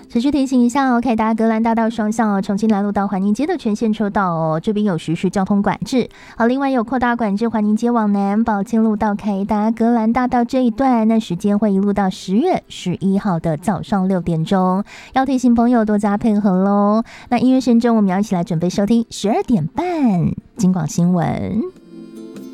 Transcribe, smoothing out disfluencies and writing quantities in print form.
持续提醒一下哦，凯达格兰大道双向哦，重庆南路到环宁街的全线车道哦，这边有实施交通管制。好，另外有扩大管制环宁街往南，宝庆路到凯达格兰大道这一段，那时间会一路到10月11号的早上6点钟，要提醒朋友多加配合喽。那音乐声中，我们要一起来准备收听12点半金广新闻。